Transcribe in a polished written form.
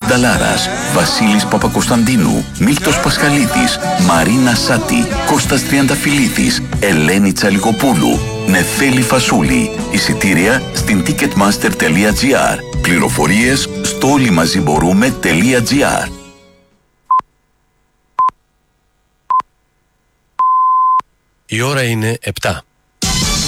Νταλάρας, Βασίλης Παπακοσταντίνου, Μίλτος Πασχαλίδης, Μαρίνα Σάτη, Κώστας Τριανταφυλλίδης, Ελένη Τσαλικοπούλου, Νεφέλη Φασούλη. Εισιτήρια στην ticketmaster.gr. Πληροφορίες στο όλοιμαζιμπορούμε.gr. Η ώρα είναι 7.